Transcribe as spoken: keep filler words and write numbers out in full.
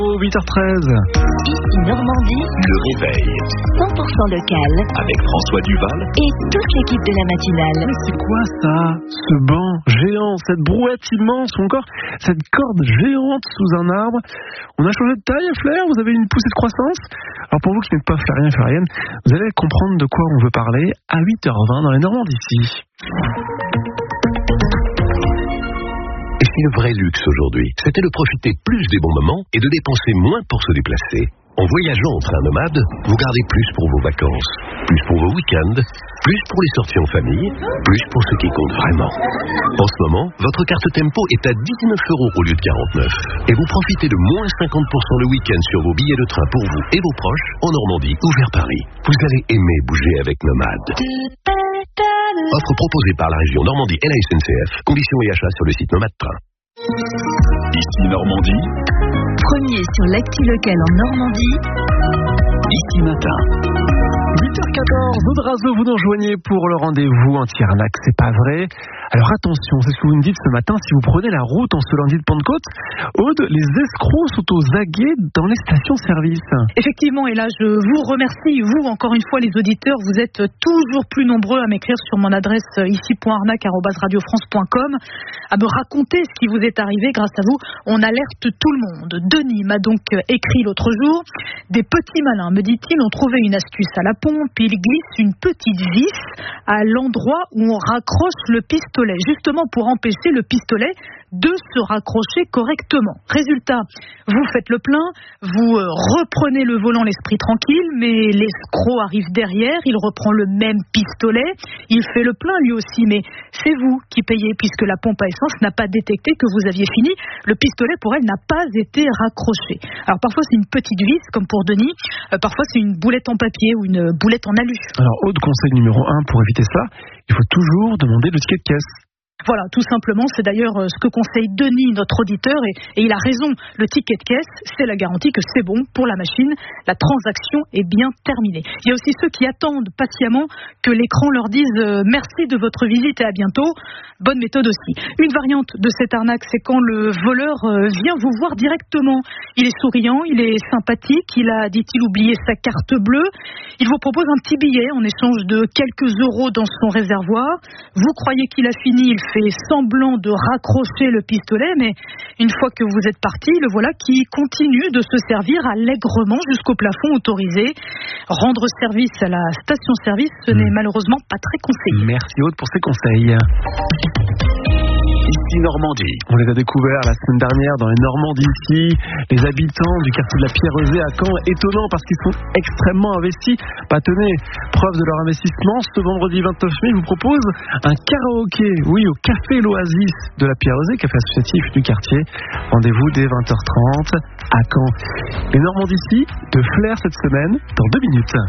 huit heures treize. Ici Normandie, le réveil. cent pour cent local. Avec François Duval et toute l'équipe de la matinale. Mais c'est quoi ça? Ce banc géant, cette brouette immense ou encore cette corde géante sous un arbre. On a changé de taille, Flair? Vous avez une poussée de croissance? Alors pour vous qui n'êtes pas flairien, flairienne, vous allez comprendre de quoi on veut parler à huit heures vingt dans les Normandies ici. Et si le vrai luxe aujourd'hui, c'était de profiter plus des bons moments et de dépenser moins pour se déplacer? En voyageant en train nomade, vous gardez plus pour vos vacances, plus pour vos week-ends, plus pour les sorties en famille, plus pour ce qui compte vraiment. En ce moment, votre carte Tempo est à dix-neuf euros au lieu de quarante-neuf. Et vous profitez de moins cinquante pour cent le week-end sur vos billets de train pour vous et vos proches en Normandie ou vers Paris. Vous allez aimer bouger avec Nomade. Offre proposée par la région Normandie et la S N C F. Conditions et achats sur le site Nomade Train. Ici Normandie. Premier sur l'actu local en Normandie. Ici Matin. huit heures quatorze, Aude vous nous rejoignez pour le rendez-vous anti-arnaque, c'est pas vrai. Alors attention, c'est ce que vous me dites ce matin, si vous prenez la route en ce lundi de Pentecôte, Aude, les escrocs sont aux aguets dans les stations-service. Effectivement, et là je vous remercie, vous encore une fois les auditeurs, vous êtes toujours plus nombreux à m'écrire sur mon adresse ici point arnaque arobase radio france point com, à me raconter ce qui vous est arrivé. Grâce à vous, on alerte tout le monde. Denis m'a donc écrit l'autre jour, des petits malins, me dit-il, ont trouvé une astuce à la pompe, ils glissent une petite vis à l'endroit où on raccroche le pistolet, justement pour empêcher le pistolet de se raccrocher correctement. Résultat, vous faites le plein, vous reprenez le volant l'esprit tranquille, mais l'escroc arrive derrière, il reprend le même pistolet, il fait le plein lui aussi, mais c'est vous qui payez puisque la pompe à essence n'a pas détecté que vous aviez fini, le pistolet pour elle n'a pas été raccroché. Alors parfois c'est une petite vis comme pour Denis, euh, parfois c'est une boulette en papier ou une boulette en alu. Alors autre conseil numéro un pour éviter ça, il faut toujours demander le ticket de caisse. Voilà, tout simplement, c'est d'ailleurs ce que conseille Denis, notre auditeur, et, et il a raison. Le ticket de caisse, c'est la garantie que c'est bon pour la machine, la transaction est bien terminée. Il y a aussi ceux qui attendent patiemment que l'écran leur dise euh, merci de votre visite et à bientôt. Bonne méthode aussi. Une variante de cette arnaque, c'est quand le voleur euh, vient vous voir directement. Il est souriant, il est sympathique, il a, dit-il, oublié sa carte bleue. Il vous propose un petit billet en échange de quelques euros dans son réservoir. Vous croyez qu'il a fini, il fait semblant de raccrocher le pistolet, mais une fois que vous êtes parti, le voilà qui continue de se servir allègrement jusqu'au plafond autorisé. Rendre service à la station-service, ce n'est malheureusement pas très conseillé. Merci Aude pour ces conseils. Ici Normandie. On les a découverts la semaine dernière dans les Normandies ici. Les habitants du quartier de la Pierrezée à Caen, étonnant parce qu'ils sont extrêmement investis. Bah tenez, preuve de leur investissement, ce vendredi vingt-neuf mai, je vous propose un karaoké, oui, au Café l'Oasis de la Pierrezée, café associatif du quartier. Rendez-vous dès vingt heures trente à Caen. Les Normandies ici, de Flair cette semaine, dans deux minutes.